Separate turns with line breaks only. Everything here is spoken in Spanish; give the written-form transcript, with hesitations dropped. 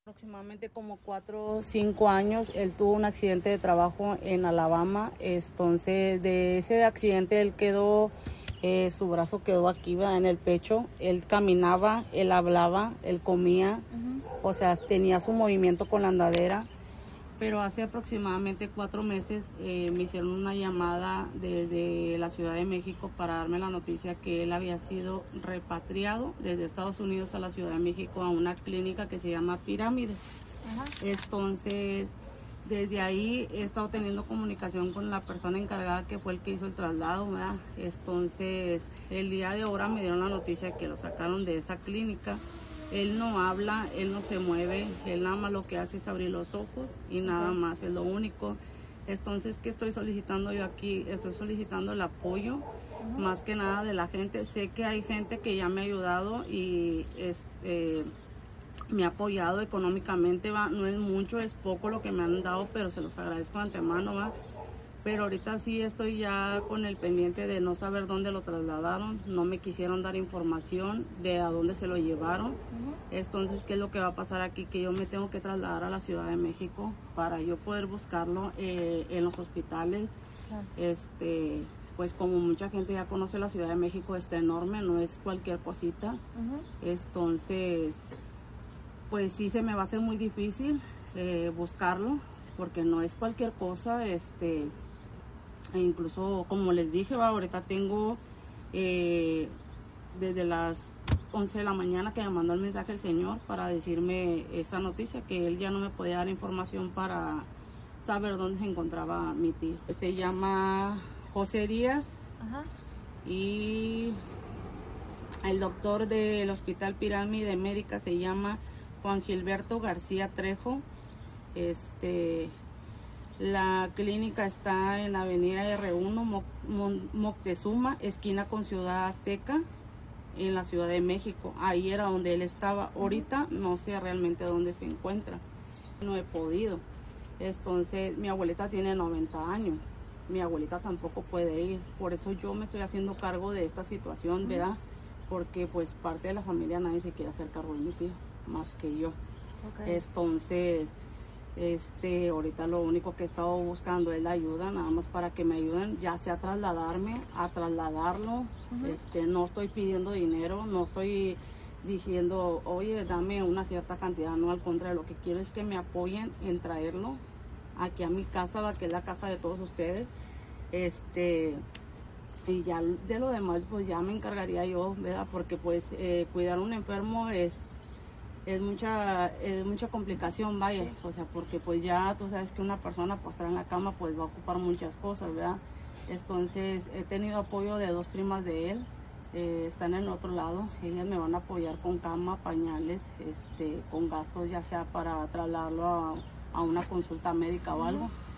Aproximadamente como 4 o 5 años, él tuvo un accidente de trabajo en Alabama. Entonces, de ese accidente él quedó, su brazo quedó aquí, ¿verdad?, en el pecho. Él caminaba, él hablaba, él comía, o sea, tenía su movimiento con la andadera. Pero hace aproximadamente 4 meses me hicieron una llamada desde la Ciudad de México para darme la noticia que él había sido repatriado desde Estados Unidos a la Ciudad de México a una clínica que se llama Pirámide. Entonces, desde ahí he estado teniendo comunicación con la persona encargada que fue el que hizo el traslado, ¿verdad? Entonces, el día de ahora me dieron la noticia que lo sacaron de esa clínica. Él no habla, él no se mueve, él nada más lo que hace es abrir los ojos y nada más, es lo único. Entonces, ¿qué estoy solicitando yo aquí? Estoy solicitando el apoyo, más que nada de la gente. Sé que hay gente que ya me ha ayudado y me ha apoyado económicamente, ¿va? No es mucho, es poco lo que me han dado, pero se los agradezco de antemano, ¿va? Pero ahorita sí estoy ya con el pendiente de no saber dónde lo trasladaron, no me quisieron dar información de a dónde se lo llevaron. Entonces, ¿qué es lo que va a pasar aquí? Que yo me tengo que trasladar a la Ciudad de México para yo poder buscarlo en los hospitales. Pues como mucha gente ya conoce, la Ciudad de México está enorme, no es cualquier cosita. Entonces, pues sí se me va a hacer muy difícil buscarlo, porque no es cualquier cosa. E incluso, como les dije, ahorita tengo desde las 11 de la mañana que me mandó el mensaje el señor para decirme esa noticia, que él ya no me podía dar información para saber dónde se encontraba mi tío. Se llama José Díaz. Y el doctor del Hospital Pirámide de Médica se llama Juan Gilberto García Trejo. La clínica está en la avenida R1 Moctezuma, esquina con Ciudad Azteca, en la Ciudad de México. Ahí era donde él estaba. Ahorita no sé realmente dónde se encuentra. No he podido. Entonces, mi abuelita tiene 90 años. Mi abuelita tampoco puede ir. Por eso yo me estoy haciendo cargo de esta situación, ¿verdad? Porque pues parte de la familia nadie se quiere hacer cargo de mi tío, más que yo. Entonces, ahorita lo único que he estado buscando es la ayuda, nada más para que me ayuden, ya sea a trasladarme, a trasladarlo. No estoy pidiendo dinero, no estoy diciendo, oye, dame una cierta cantidad, no, al contrario, lo que quiero es que me apoyen en traerlo aquí a mi casa, que es la casa de todos ustedes. Y ya de lo demás, pues ya me encargaría yo, ¿verdad? Porque pues cuidar a un enfermo es mucha complicación, vaya, o sea, porque pues ya tú sabes que una persona postrada en la cama pues va a ocupar muchas cosas, ¿verdad? Entonces he tenido apoyo de 2 primas de él, están en el otro lado, ellas me van a apoyar con cama, pañales, con gastos ya sea para trasladarlo a una consulta médica o algo.